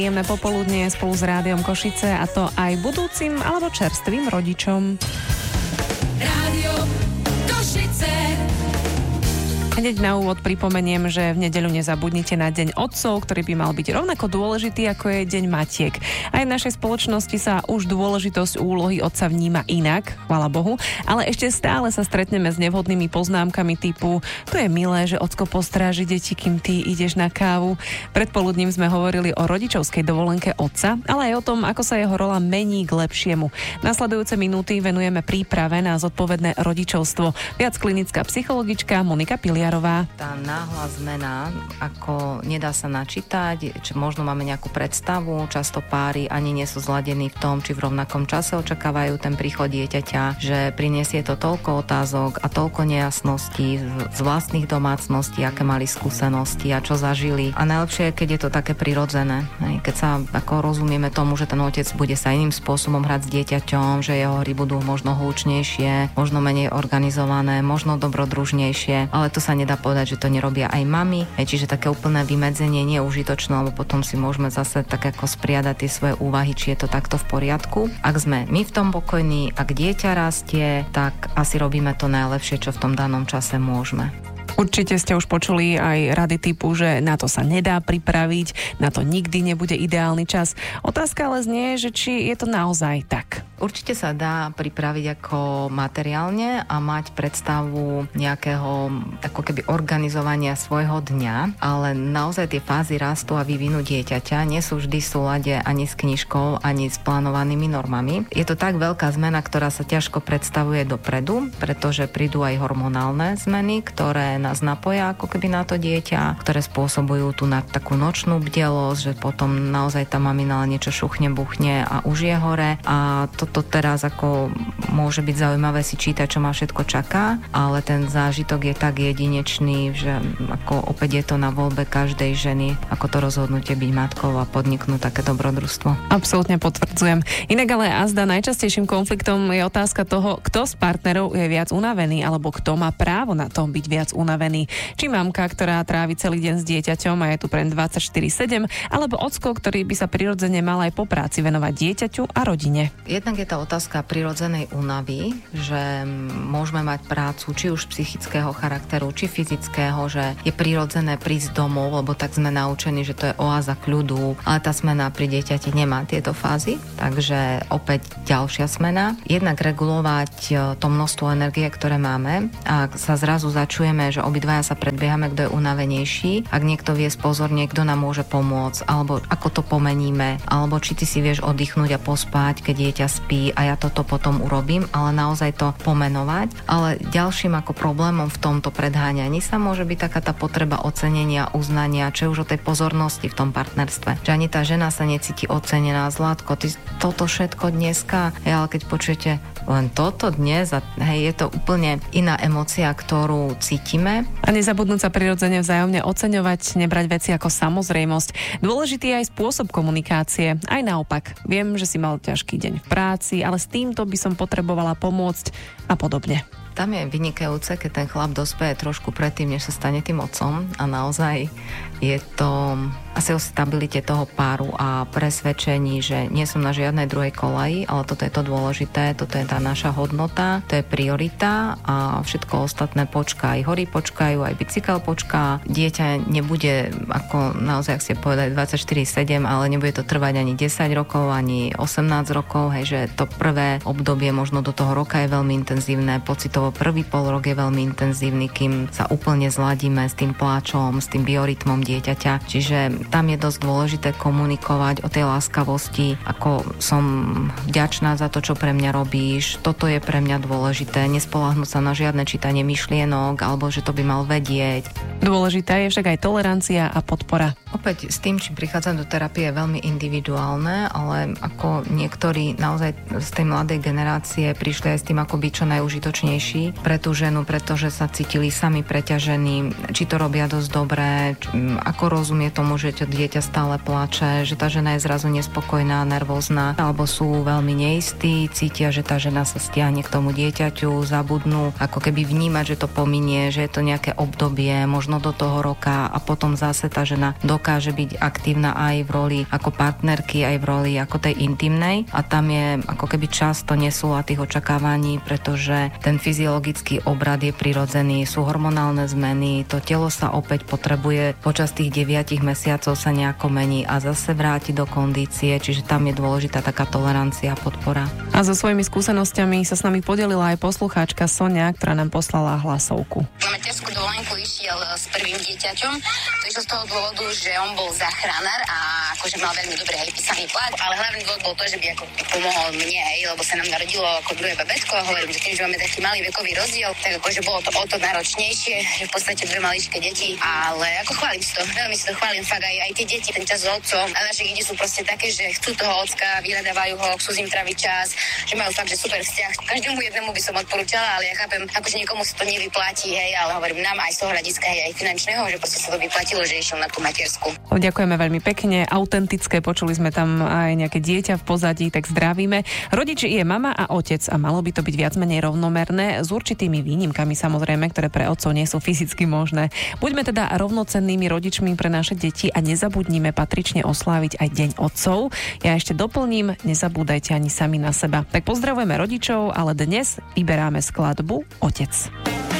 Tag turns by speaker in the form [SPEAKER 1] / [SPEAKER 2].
[SPEAKER 1] Príjemné popoludnie spolu s Rádiom Košice, a to aj budúcim alebo čerstvým rodičom.
[SPEAKER 2] Rádio Košice.
[SPEAKER 1] Hneď na úvod pripomeniem, že v nedeľu nezabudnite na Deň otcov, ktorý by mal byť rovnako dôležitý, ako je Deň matiek. Aj v našej spoločnosti sa už dôležitosť úlohy otca vníma inak, chvála Bohu, ale ešte stále sa stretneme s nevhodnými poznámkami typu: to je milé, že ocko postráži deti, kým ty ideš na kávu. Predpoludním sme hovorili o rodičovskej dovolenke otca, ale aj o tom, ako sa jeho rola mení k lepšiemu. Nasledujúce minúty venujeme príprave na zodpovedné rodičovstvo. Viac klinická psychologička Monika Piliarová.
[SPEAKER 3] Tá náhla zmena, ako nedá sa načítať, či možno máme nejakú predstavu, často páry ani nie sú zladení v tom, či v rovnakom čase očakávajú ten príchod dieťaťa, že prinesie to toľko otázok a toľko nejasností z vlastných domácností, aké mali skúsenosti a čo zažili. A najlepšie je, keď je to také prirodzené. Keď sa ako rozumieme tomu, že ten otec bude sa iným spôsobom hrať s dieťaťom, že jeho hry budú možno hlučnejšie, možno menej organizované, možno dobrodružnejšie, ale to sa nedá povedať, že to nerobia aj mami, čiže také úplné vymedzenie nie je užitočné, lebo potom si môžeme zase tak ako spriadať tie svoje úvahy, či je to takto v poriadku. Ak sme my v tom pokojní, ak dieťa rastie, tak asi robíme to najlepšie, čo v tom danom čase môžeme.
[SPEAKER 1] Určite ste už počuli aj rady typu, že na to sa nedá pripraviť, na to nikdy nebude ideálny čas. Otázka ale znie, že či je to naozaj tak.
[SPEAKER 3] Určite sa dá pripraviť ako materiálne a mať predstavu nejakého ako keby organizovania svojho dňa, ale naozaj tie fázy rastu a vývinu dieťaťa nie sú vždy v súlade ani s knižkou, ani s plánovanými normami. Je to tak veľká zmena, ktorá sa ťažko predstavuje dopredu, pretože prídu aj hormonálne zmeny, ktoré nás napoja ako keby na to dieťa, ktoré spôsobujú tú takú nočnú bdelosť, že potom naozaj tá mamina niečo šuchne, buchne a už je hore. A toto teraz ako môže byť zaujímavé si čítať, čo ma všetko čaká, ale ten zážitok je tak jedinečný, že ako opäť je to na voľbe každej ženy, ako to rozhodnutie byť matkou a podniknúť také dobrodružstvo.
[SPEAKER 1] Absolútne potvrdzujem. Inak ale azda najčastejším konfliktom je otázka toho, kto z partnerov je viac unavený, alebo kto má právo na to byť viac unavený. Či mamka, ktorá trávi celý deň s dieťaťom a je tu pre 24/7, alebo ocko, ktorý by sa prirodzene mal aj po práci venovať dieťaťu a rodine.
[SPEAKER 3] Jednak je tá otázka prirodzenej únavy, že môžeme mať prácu či už psychického charakteru, či fyzického, že je prirodzené prísť domov, lebo tak sme naučení, že to je oáza kľudu, ale tá smena pri dieťati nemá tieto fázy, takže opäť ďalšia smena. Jednak regulovať to množstvo energie, ktoré máme. Ak sa zrazu začujeme, že obidvaja sa predbiehame, kto je unavenejší, ak niekto vie spozorne, kto nám môže pomôcť, alebo ako to pomeníme, alebo či ty si vieš oddychnúť a pospať, keď dieťa spí a ja toto potom urobím, ale naozaj to pomenovať. Ale ďalším ako problémom v tomto predháňaní sa môže byť taká tá potreba ocenenia, uznania, čo už o tej pozornosti v tom partnerstve. Že ani tá žena sa necíti ocenená. Zlatko, ty toto všetko dneska, ale keď počujete len toto dnes, a hej, je to úplne iná emócia, ktorú cítime.
[SPEAKER 1] A nezabudnúť sa prirodzene vzájomne oceňovať, nebrať veci ako samozrejmosť. Dôležitý je aj spôsob komunikácie. Aj naopak. Viem, že si mal ťažký deň v práci, ale s týmto by som potrebovala pomôcť a podobne.
[SPEAKER 3] Tam je vynikajúce, keď ten chlap dospeje trošku predtým, než sa stane tým otcom, a naozaj je to asi o stabilite toho páru a presvedčení, že nie som na žiadnej druhej kolaji, ale toto je to dôležité, toto je tá naša hodnota, to je priorita a všetko ostatné počká. Aj hory počkajú, aj bicykel počká. Dieťa nebude, ako naozaj, ak ste povedali, 24/7, ale nebude to trvať ani 10 rokov, ani 18 rokov, hej, že to prvé obdobie možno do toho roka je veľmi intenzívne, pocitovo prvý polrok je veľmi intenzívny, kým sa úplne zladíme s tým pláčom, s tým biorytmom dieťaťa. Čiže tam je dosť dôležité komunikovať o tej láskavosti, ako som vďačná za to, čo pre mňa robíš, toto je pre mňa dôležité, nespoľahnúť sa na žiadne čítanie myšlienok, alebo že to by mal vedieť.
[SPEAKER 1] Dôležitá je však aj tolerancia a podpora.
[SPEAKER 3] Opäť s tým, čím prichádzam do terapie, je veľmi individuálne, ale ako niektorí naozaj z tej mladej generácie prišli aj s tým, ako byť čo najužitočnejší pre tú ženu, pretože sa cítili sami preťažení, či to robia dosť dobré, ako rozumie tomu, že to dieťa stále plače, že tá žena je zrazu nespokojná, nervózna, alebo sú veľmi neistí, cítia, že tá žena sa stiahne k tomu dieťaťu, zabudnú ako keby vnímať, že to pominie, že je to nejaké obdobie, možno do toho roka a potom zase tá žena dokáže byť aktívna aj v roli ako partnerky, aj v roli ako tej intimnej a tam je ako keby často nesúlad tých očakávaní, pretože ten fyziologický obrad je prirodzený, sú hormonálne zmeny, to telo sa opäť potrebuje počas tých 9 mesiacov sa nejako mení a zase vráti do kondície, čiže tam je dôležitá taká tolerancia a podpora.
[SPEAKER 1] A so svojimi skúsenosťami sa s nami podelila aj poslucháčka Sonia, ktorá nám poslala hlasovku.
[SPEAKER 4] Na materskú dovolenku išiel s prvým dieťaťom. To išlo z toho dôvodu, že on bol záchranár a akože mal veľmi dobrý aj písaný plat, ale hlavný dôvod bol to, že by ako pomohol mne, lebo sa nám narodilo ako druhé babetko a hovorím, že tým, že máme taký malý vekový rozdiel, tak akože bolo to o to náročnejšie, že v podstate dve maličké deti, ale ako chválim si to, veľmi si to chválim, fakt aj tie deti, ten čas s otcom, a naše deti sú proste také, že chcú toho ocka, vyhľadávajú ho, chcú s ním tráviť čas, že majú fakt, že super vzťah. Každému jednému by som odporúčala, ale ja chápem, akože niekomu sa to nevyplatí, ale hovorím nám aj z toho hľadiska aj finančného, že proste sa to vyplatilo, že išiel na tú matersku.
[SPEAKER 1] Ďakujeme veľmi pekne, autentické, počuli sme tam aj nejaké dieťa v pozadí, tak zdravíme. Rodič je mama a otec a malo by to byť viac menej rovnomerné, s určitými výnimkami samozrejme, ktoré pre otcov nie sú fyzicky možné. Buďme teda rovnocennými rodičmi pre naše deti a nezabudnime patrične osláviť aj Deň otcov. Ja ešte doplním, nezabúdajte ani sami na seba. Tak pozdravujeme rodičov, ale dnes vyberáme skladbu Otec.